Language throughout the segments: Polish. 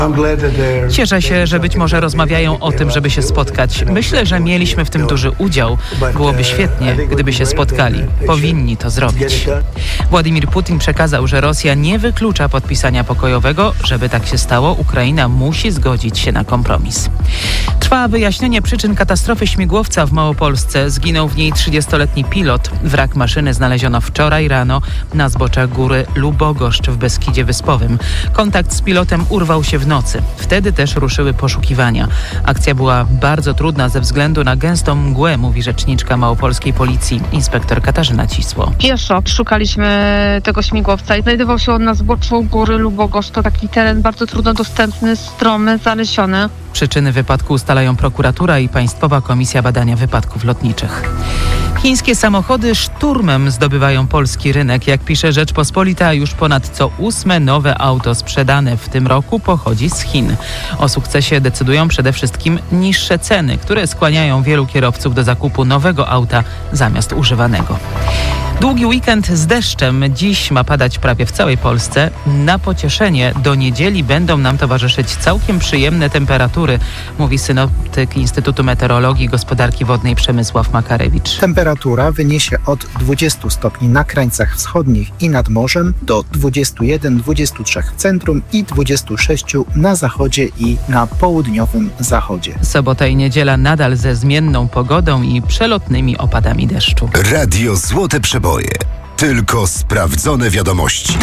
Cieszę się, że być może rozmawiają o tym, żeby się spotkać. Myślę, że mieliśmy w tym duży udział. Byłoby świetnie, gdyby się spotkali. Powinni to zrobić. Władimir Putin przekazał, że Rosja nie wyklucza podpisania pokojowego. Żeby tak się stało, Ukraina musi zgodzić się na kompromis. Trwa wyjaśnienie przyczyn katastrofy śmigłowca w Małopolsce. Zginął w niej 30-letni pilot. Wrak maszyny znaleziono wczoraj rano na zboczach góry Lubogoszcz w Beskidzie Wyspowym. Kontakt z pilotem urwał się w nocy. Wtedy też ruszyły poszukiwania. Akcja była bardzo trudna ze względu na gęstą mgłę, mówi rzeczniczka małopolskiej policji, inspektor Katarzyna Cisło. Pieszo szukaliśmy tego śmigłowca. Znajdował się on na zboczu góry Lubogoszcz. To taki teren bardzo trudno dostępny, stromy, zalesiony. Przyczyny wypadku ustalają prokuratura i Państwowa Komisja Badania Wypadków Lotniczych. Chińskie samochody szturmem zdobywają polski rynek. Jak pisze Rzeczpospolita, już ponad co 8 nowe auto sprzedane w tym roku pochodzi z Chin. O sukcesie decydują przede wszystkim niższe ceny, które skłaniają wielu kierowców do zakupu nowego auta zamiast używanego. Długi weekend z deszczem. Dziś ma padać prawie w całej Polsce. Na pocieszenie do niedzieli będą nam towarzyszyć całkiem przyjemne temperatury, mówi synoptyk Instytutu Meteorologii i Gospodarki Wodnej Przemysław Makarewicz. Temperatura wyniesie od 20 stopni na krańcach wschodnich i nad morzem do 21-23 w centrum i 26 na zachodzie i na południowym zachodzie. Sobota i niedziela nadal ze zmienną pogodą i przelotnymi opadami deszczu. Radio Złote Przeboje. Tylko sprawdzone wiadomości.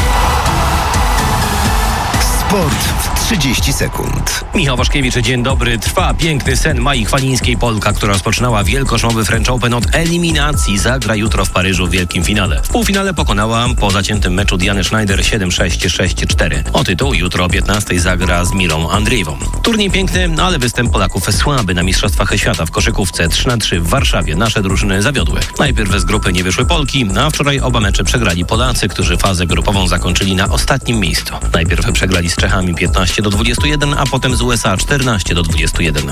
Sport w 30 sekund. Michał Waszkiewicz, dzień dobry. Trwa piękny sen Mai Chwalińskiej. Polka, która rozpoczynała wielkoszołowy French Open od eliminacji, zagra jutro w Paryżu w wielkim finale. W półfinale pokonała po zaciętym meczu Dianę Schneider 7-6, 6-4. O tytuł jutro o 15 zagra z Milą Andrzejewą. Turniej piękny, ale występ Polaków słaby na Mistrzostwach Świata w koszykówce 3-3 w Warszawie. Nasze drużyny zawiodły. Najpierw z grupy nie wyszły Polki, a wczoraj oba mecze przegrali Polacy, którzy fazę grupową zakończyli na ostatnim miejscu. Najpierw przegrali z Czechami 15-21, a potem z USA 14-21.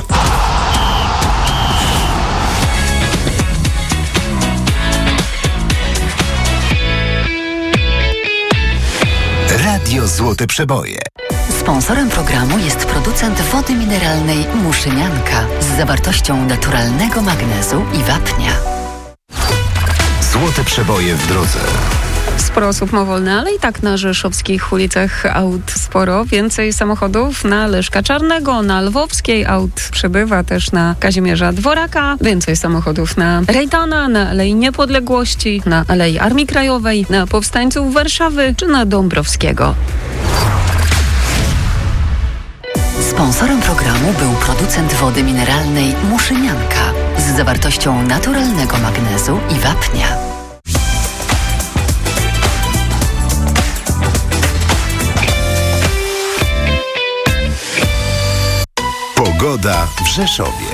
Radio Złote Przeboje. Sponsorem programu jest producent wody mineralnej Muszynianka z zawartością naturalnego magnezu i wapnia. Złote Przeboje w drodze. Sporo osób ma wolne, ale i tak na rzeszowskich ulicach aut sporo. Więcej samochodów na Leszka Czarnego, na Lwowskiej. Aut przybywa też na Kazimierza Dworaka. Więcej samochodów na Rejdana, na Alei Niepodległości, na Alei Armii Krajowej, na Powstańców Warszawy czy na Dąbrowskiego. Sponsorem programu był producent wody mineralnej Muszynianka z zawartością naturalnego magnezu i wapnia. Pogoda w Rzeszowie.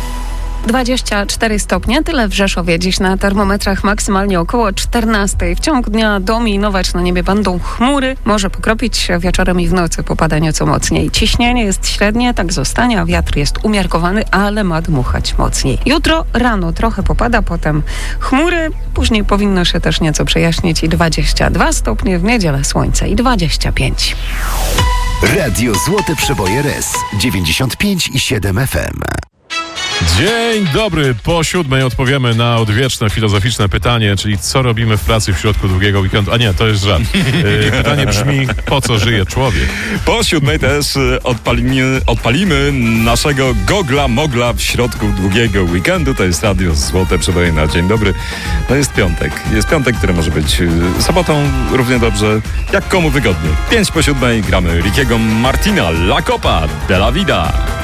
24 stopnie, tyle w Rzeszowie. Dziś na termometrach maksymalnie około 14. W ciągu dnia dominować na niebie będą chmury. Może pokropić wieczorem i w nocy popada nieco mocniej. Ciśnienie jest średnie, tak zostanie, a wiatr jest umiarkowany, ale ma dmuchać mocniej. Jutro rano trochę popada, potem chmury, później powinno się też nieco przejaśnić i 22 stopnie, w niedzielę słońce i 25. Radio Złote Przeboje RS 95,7 FM. Dzień dobry. Po 7:00 odpowiemy na odwieczne filozoficzne pytanie, czyli co robimy w pracy w środku długiego weekendu. A nie, to jest żart. Pytanie brzmi, po co żyje człowiek? Po 7:00 też odpalimy naszego gogla-mogla w środku długiego weekendu. To jest Radio Złote Przeboje na dzień dobry. No jest piątek. Jest piątek, który może być sobotą równie dobrze, jak komu wygodnie. 5 po 7:00 gramy Rickiego Martina, La Copa de la Vida.